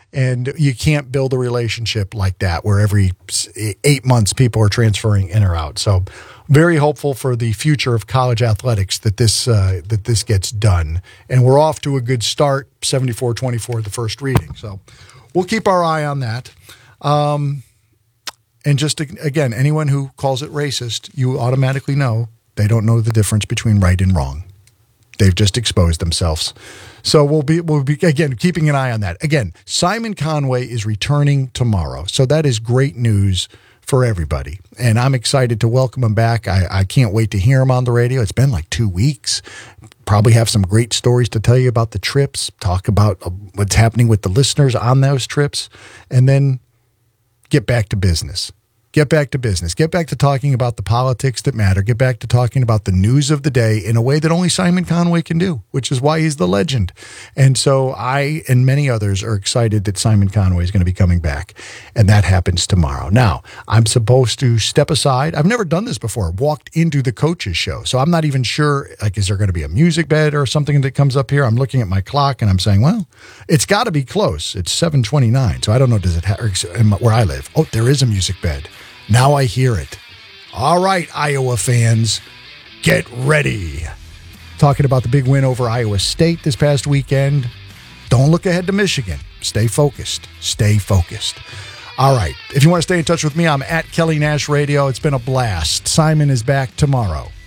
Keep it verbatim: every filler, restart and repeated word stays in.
And you can't build a relationship like that where every eight months people are transferring in or out. So very hopeful for the future of college athletics that this uh, that this gets done. And we're off to a good start, seventy-four twenty-four, the first reading. So we'll keep our eye on that. Um, and just, again, anyone who calls it racist, you automatically know they don't know the difference between right and wrong. They've just exposed themselves. So we'll be, we'll be, again, keeping an eye on that. Again, Simon Conway is returning tomorrow. So that is great news for everybody. And I'm excited to welcome him back. I, I can't wait to hear him on the radio. It's been like two weeks. Probably have some great stories to tell you about the trips, talk about what's happening with the listeners on those trips, and then get back to business. Get back to business. Get back to talking about the politics that matter. Get back to talking about the news of the day in a way that only Simon Conway can do, which is why he's the legend. And so I and many others are excited that Simon Conway is going to be coming back, and that happens tomorrow. Now, I'm supposed to step aside. I've never done this before, walked into the coaches show. So I'm not even sure, like, is there going to be a music bed or something that comes up here? I'm looking at my clock and I'm saying, well, it's got to be close. It's seven twenty-nine. So I don't know, does it have, where I live? Oh, there is a music bed. Now I hear it. All right, Iowa fans, get ready. Talking about the big win over Iowa State this past weekend. Don't look ahead to Michigan. Stay focused. Stay focused. All right. If you want to stay in touch with me, I'm at Kelly Nash Radio. It's been a blast. Simon is back tomorrow.